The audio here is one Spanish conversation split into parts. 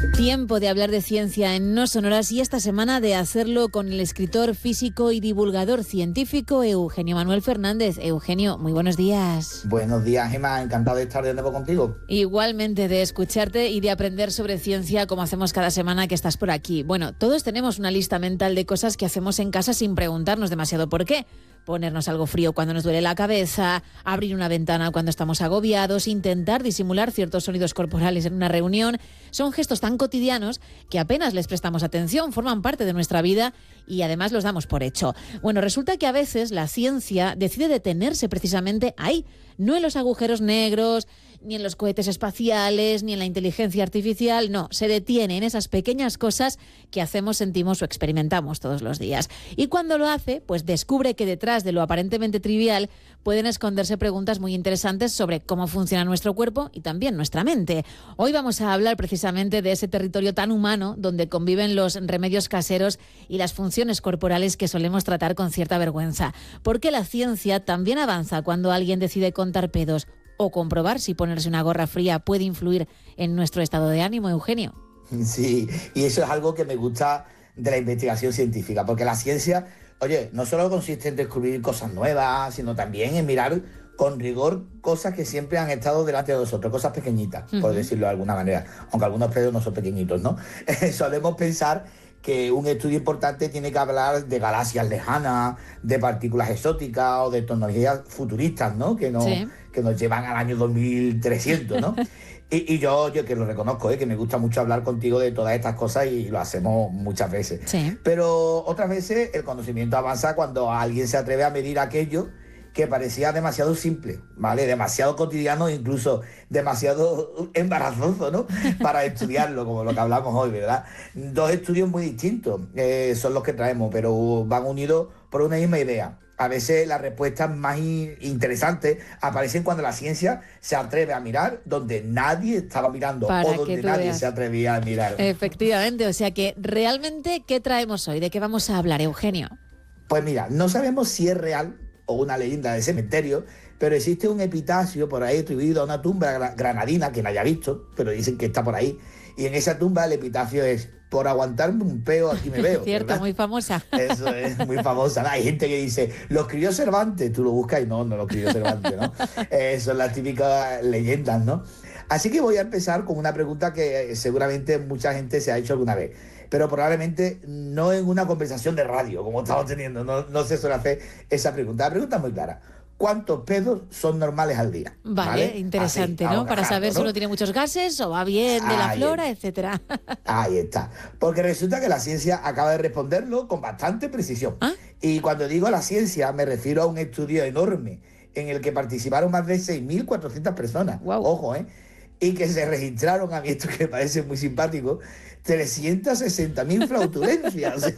Tiempo de hablar de ciencia en No Sonoras y esta semana de hacerlo con el escritor, físico y divulgador científico Eugenio Manuel Fernández. Eugenio, muy buenos días. Buenos días, Gemma. Encantado de estar de nuevo contigo. Igualmente, de escucharte y de aprender sobre ciencia como hacemos cada semana que estás por aquí. Bueno, todos tenemos una lista mental de cosas que hacemos en casa sin preguntarnos demasiado por qué. Ponernos algo frío cuando nos duele la cabeza, abrir una ventana cuando estamos agobiados, intentar disimular ciertos sonidos corporales en una reunión. Son gestos tan cotidianos que apenas les prestamos atención, forman parte de nuestra vida y además los damos por hecho. Bueno, resulta que a veces la ciencia decide detenerse precisamente ahí, no en los agujeros negros, ni en los cohetes espaciales, ni en la inteligencia artificial, no, se detiene en esas pequeñas cosas que hacemos, sentimos o experimentamos todos los días. Y cuando lo hace, pues descubre que detrás de lo aparentemente trivial pueden esconderse preguntas muy interesantes sobre cómo funciona nuestro cuerpo y también nuestra mente. Hoy vamos a hablar precisamente de ese territorio tan humano donde conviven los remedios caseros y las funciones corporales que solemos tratar con cierta vergüenza. Porque la ciencia también avanza cuando alguien decide contar pedos o comprobar si ponerse una gorra fría puede influir en nuestro estado de ánimo, Eugenio. Sí, y eso es algo que me gusta de la investigación científica, porque la ciencia, oye, no solo consiste en descubrir cosas nuevas, sino también en mirar con rigor cosas que siempre han estado delante de nosotros, cosas pequeñitas, por decirlo de alguna manera, aunque algunos pedos no son pequeñitos, ¿no? Solemos pensar que un estudio importante tiene que hablar de galaxias lejanas, de partículas exóticas o de tecnologías futuristas, ¿no? Que nos llevan al año 2300, ¿no? Y yo que lo reconozco, que me gusta mucho hablar contigo de todas estas cosas y lo hacemos muchas veces. Sí. Pero otras veces el conocimiento avanza cuando alguien se atreve a medir aquello que parecía demasiado simple, ¿vale? Demasiado cotidiano, incluso demasiado embarazoso, ¿no? Para estudiarlo, como lo que hablamos hoy, ¿verdad? Dos estudios muy distintos son los que traemos, pero van unidos por una misma idea. A veces las respuestas más interesantes aparecen cuando la ciencia se atreve a mirar donde nadie estaba mirando o donde nadie se atrevía a mirar. Efectivamente, o sea que realmente, ¿qué traemos hoy? ¿De qué vamos a hablar, Eugenio? Pues mira, no sabemos si es real o una leyenda de cementerio, pero existe un epitafio por ahí atribuido a una tumba granadina que no haya visto, pero dicen que está por ahí, y en esa tumba el epitafio es: por aguantarme un peo aquí me veo. Cierto, ¿verdad? muy famosa. Eso es muy famosa, ¿no? Hay gente que dice, ¿los escribió Cervantes? Tú lo buscas y no lo escribió Cervantes, ¿no? Son las típicas leyendas, ¿no? Así que voy a empezar con una pregunta que seguramente mucha gente se ha hecho alguna vez, pero probablemente no en una conversación de radio, como estamos teniendo, no se suele hacer esa pregunta. La pregunta es muy clara: ¿cuántos pedos son normales al día? Vale, interesante, así, ¿no? Para saber, ¿no?, si uno tiene muchos gases o va bien de la flora, etcétera. Ahí está. Porque resulta que la ciencia acaba de responderlo con bastante precisión. ¿Ah? Y cuando digo la ciencia, me refiero a un estudio enorme en el que participaron más de 6.400 personas. Wow. Ojo, y que se registraron, a mí esto que me parece muy simpático, 360.000 flautulencias.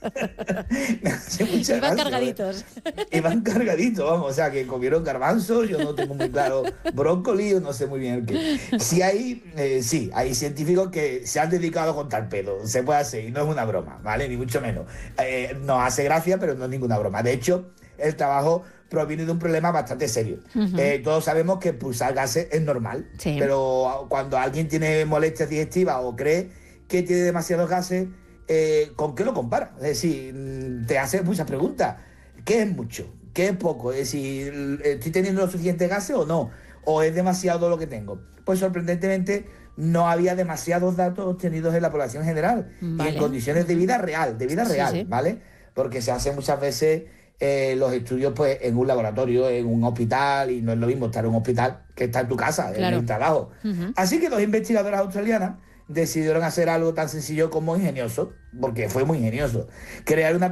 Me hace mucha Iban gracia, cargaditos. Iban cargaditos, vamos, o sea, que comieron garbanzos, yo no tengo muy claro, brócoli, yo no sé muy bien el qué. Sí hay científicos que se han dedicado a contar pedos, se puede hacer, y no es una broma, ¿vale? Ni mucho menos. Nos hace gracia, pero no es ninguna broma. De hecho, el trabajo proviene de un problema bastante serio. Todos sabemos que pulsar gases es normal, sí, pero cuando alguien tiene molestias digestivas o cree que tiene demasiados gases, ¿con qué lo compara? Es decir, te hace muchas preguntas. ¿Qué es mucho? ¿Qué es poco? Es decir, ¿estoy teniendo los suficientes gases o no? ¿O es demasiado lo que tengo? Pues sorprendentemente no había demasiados datos obtenidos en la población general, vale, y en condiciones de vida real, sí. ¿vale? Porque se hace muchas veces los estudios pues en un laboratorio, en un hospital, y no es lo mismo estar en un hospital que estar en tu casa, claro, en el trabajo. Así que dos investigadoras australianas decidieron hacer algo tan sencillo como ingenioso, porque fue muy ingenioso: crear una